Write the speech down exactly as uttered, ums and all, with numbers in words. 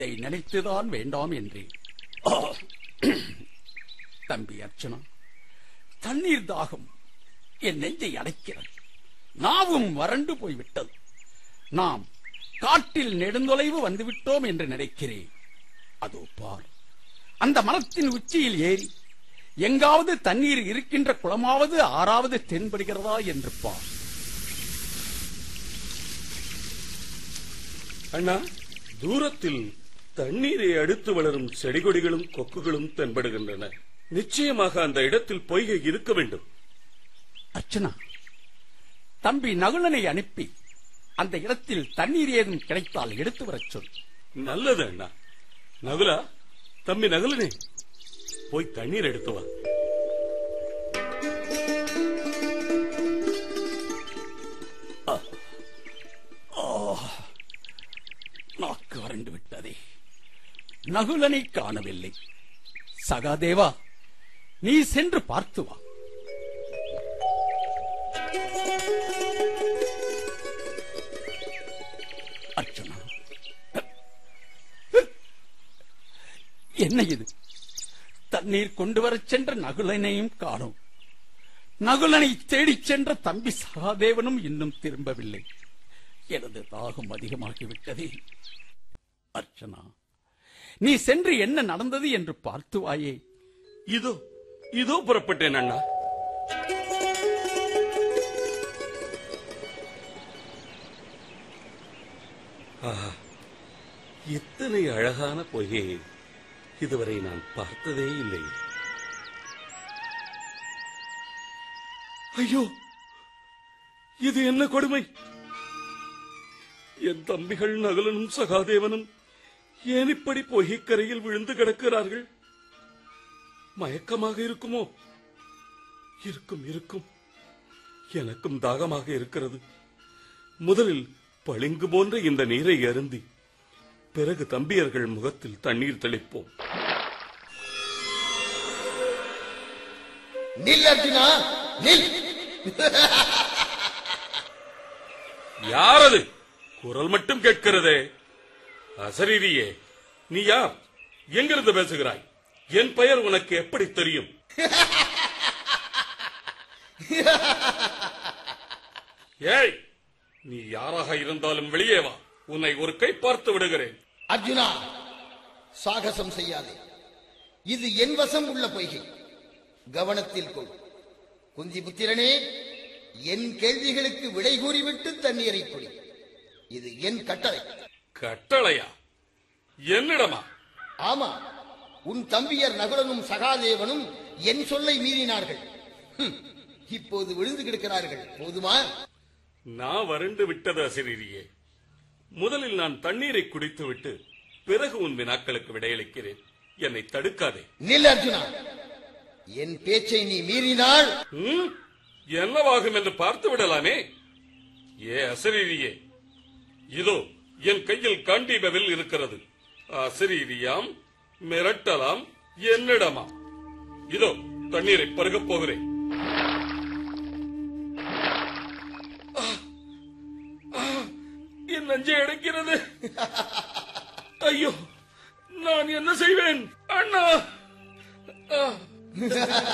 இதை நினைத்துதான் வேண்டாம் என்றேன். தம்பி அர்ச்சனா, தண்ணீர் தாகம் என் நெஞ்சை அடைக்கிறது. நாவும் வறண்டு போய்விட்டது. நாம் காட்டில் நெடுந்தொலைவு வந்துவிட்டோம் என்று நினைக்கிறேன். அதோ பார், அந்த மரத்தின் உச்சியில் ஏறி எங்காவது தண்ணீர் இருக்கின்ற குளமாவது ஆறாவது தென்படுகிறதா என்று பார். அண்ணா, தூரத்தில் தண்ணீரை அடுத்து வளரும் செடிகொடிகளும் கொக்குகளும் தென்படுகின்றன. நிச்சயமாக அந்த இடத்தில் பொய்கை இருக்க வேண்டும். அர்ச்சனா, தம்பி நகுலனை அனுப்பி அந்த இடத்தில் தண்ணீர் ஏதும் கிடைத்தால் எடுத்து வரச் சொல். நல்லது அண்ணா. நகுலா, தம்பி நகுலனே, போய் தண்ணீர் எடுத்து வா. நாக்கு வறண்டு விட்டதே. நகுலனை காணவில்லை. சகாதேவா, நீ சென்று பார்த்து வா. அர்ச்சனா, என்ன இது? தண்ணீர் கொண்டு வரச் சென்ற நகுலனையும் காணோம். நகுலனை தேடிச் சென்ற தம்பி சகாதேவனும் இன்னும் திரும்பவில்லை. எனது தாகம் அதிகமாகிவிட்டதே. அர்ச்சனா, நீ சென்று என்ன நடந்தது என்று பார்த்து வாயே. இதோ இதோ புறப்பட்டேன் அண்ணா. இத்தனை அழகான பொய்கையை இதுவரை நான் பார்த்ததே இல்லை. ஐயோ, இது என்ன கொடுமை! என் தம்பிகள் நகுலனும் சகாதேவனும் ஏன் இப்படி பொய்கைக்கரையில் விழுந்து கிடக்கிறார்கள்? மயக்கமாக இருக்குமோ? இருக்கும் இருக்கும். எனக்கும் தாகமாக இருக்கிறது. முதலில் பளிங்கு போன்ற இந்த நீரை அருந்தி பிறகு தம்பியர்கள் முகத்தில் தண்ணீர் தெளிப்போம். நில் அர்ஜுனா, நில். யாரது? குரல் மட்டும் கேட்கிறதே. அசரீரியே, நீ யார்? எங்கிருந்து பேசுகிறாய்? என் பெயர் உனக்கு எப்படி தெரியும்? ஏய், நீ யாராக இருந்தாலும் வெளியே வா. உன்னை ஒரு கை பார்த்து விடுகிறேன். அர்ஜுனா, சாகசம் செய்யாதே. இது என் வசம் உள்ள பொய்கை. கவனத்தில் கொள். குந்தி புத்திரனே, என் கேள்விகளுக்கு விடை கூறிவிட்டு தண்ணீரை குடி. இது என் கட்டளை. கட்டளையா? என்னிடமா? ஆமா, உன் தம்பியர் நகுலனும் சகாதேவனும் என் சொல்லை மீறினார்கள். இப்போது விழுந்து கிடக்கிறார்கள். போதுமா? நான் வறண்டு விட்டது அசரீரியே. முதலில் நான் தண்ணீரை குடித்து விட்டு பிறகு உன் வினாக்களுக்கு விடையளிக்கிறேன். என்னை தடுக்காதே. நில் அர்ஜுனா, என் பேச்சை நீ மீறினால் என்னவாகும் என்று பார்த்து விடலாமே. ஏ அசரீரியே, இதோ என் கையில் காண்டீபவில் இருக்கிறது. அசரீரியாம், மிரட்டலாம், என்னிடமா? இதோ தண்ணீரை பருகப் போகிறேன். என் நெஞ்சை அடைக்கிறது. ஐயோ, நான் என்ன செய்வேன்? அண்ணா!